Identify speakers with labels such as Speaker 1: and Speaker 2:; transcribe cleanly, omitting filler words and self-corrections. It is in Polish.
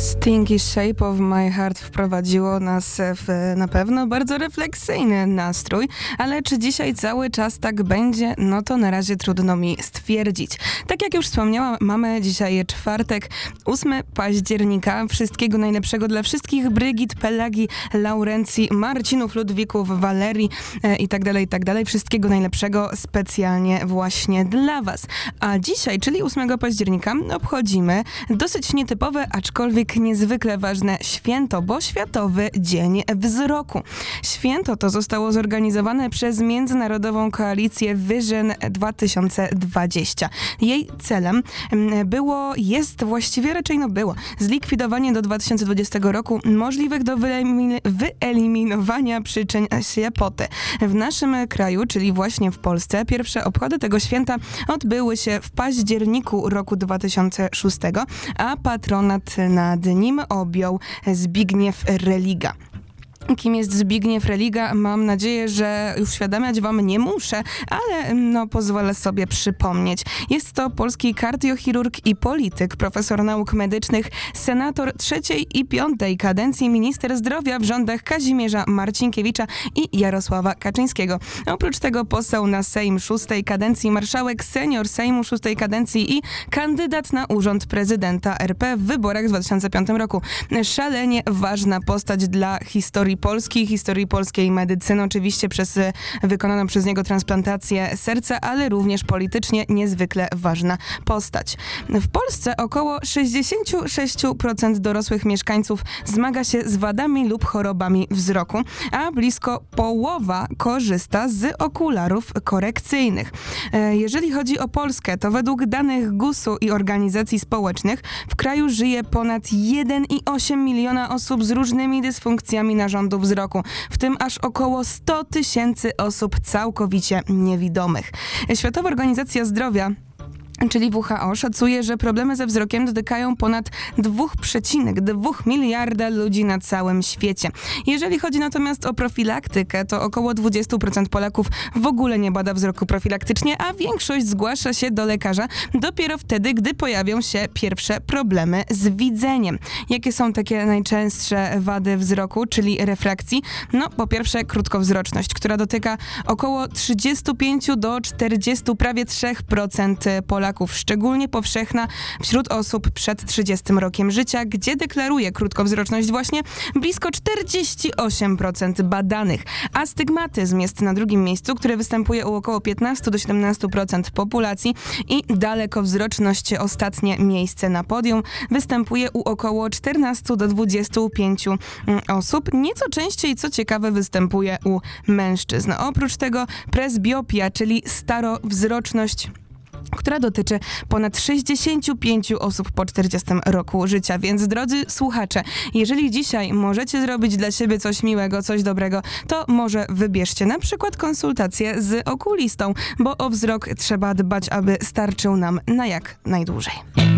Speaker 1: Stinky Shape of My Heart wprowadziło nas w na pewno bardzo refleksyjny nastrój, ale czy dzisiaj cały czas tak będzie? No to na razie trudno mi stwierdzić. Tak jak już wspomniałam, mamy dzisiaj czwartek, 8 października. Wszystkiego najlepszego dla wszystkich Brygit, Pelagi, Laurencji, Marcinów, Ludwików, Walerii i tak dalej. Wszystkiego najlepszego specjalnie właśnie dla was. A dzisiaj, czyli 8 października, obchodzimy dosyć nietypowe, aczkolwiek niezwykle ważne święto, bo Światowy Dzień Wzroku. Święto to zostało zorganizowane przez Międzynarodową Koalicję Vision 2020. Jej celem było zlikwidowanie do 2020 roku możliwych do wyeliminowania przyczyn ślepoty. W naszym kraju, czyli właśnie w Polsce, pierwsze obchody tego święta odbyły się w październiku roku 2006, a patronat nad nim objął Zbigniew Religa. Kim jest Zbigniew Religa? Mam nadzieję, że uświadamiać wam nie muszę, ale pozwolę sobie przypomnieć. Jest to polski kardiochirurg i polityk, profesor nauk medycznych, senator trzeciej i piątej kadencji, minister zdrowia w rządach Kazimierza Marcinkiewicza i Jarosława Kaczyńskiego. Oprócz tego poseł na Sejm szóstej kadencji, marszałek senior Sejmu szóstej kadencji i kandydat na urząd prezydenta RP w wyborach w 2005 roku. Szalenie ważna postać dla historii polskiej medycyny, oczywiście przez wykonaną przez niego transplantację serca, ale również politycznie niezwykle ważna postać. W Polsce około 66% dorosłych mieszkańców zmaga się z wadami lub chorobami wzroku, a blisko połowa korzysta z okularów korekcyjnych. Jeżeli chodzi o Polskę, to według danych GUS-u i organizacji społecznych w kraju żyje ponad 1,8 miliona osób z różnymi dysfunkcjami narządu wzroku, w tym aż około 100 tysięcy osób całkowicie niewidomych. Światowa Organizacja Zdrowia, czyli WHO, szacuje, że problemy ze wzrokiem dotykają ponad 2,2 miliarda ludzi na całym świecie. Jeżeli chodzi natomiast o profilaktykę, to około 20% Polaków w ogóle nie bada wzroku profilaktycznie, a większość zgłasza się do lekarza dopiero wtedy, gdy pojawią się pierwsze problemy z widzeniem. Jakie są takie najczęstsze wady wzroku, czyli refrakcji? Po pierwsze krótkowzroczność, która dotyka około 35 do 40, prawie 3% Polaków. Szczególnie powszechna wśród osób przed 30 rokiem życia, gdzie deklaruje krótkowzroczność właśnie blisko 48% badanych. Astygmatyzm jest na drugim miejscu, który występuje u około 15 do 17% populacji i dalekowzroczność, ostatnie miejsce na podium, występuje u około 14 do 25 osób. Nieco częściej, co ciekawe, występuje u mężczyzn. Oprócz tego presbiopia, czyli starowzroczność, która dotyczy ponad 65 osób po 40 roku życia. Więc drodzy słuchacze, jeżeli dzisiaj możecie zrobić dla siebie coś miłego, coś dobrego, to może wybierzcie na przykład konsultację z okulistą, bo o wzrok trzeba dbać, aby starczył nam na jak najdłużej.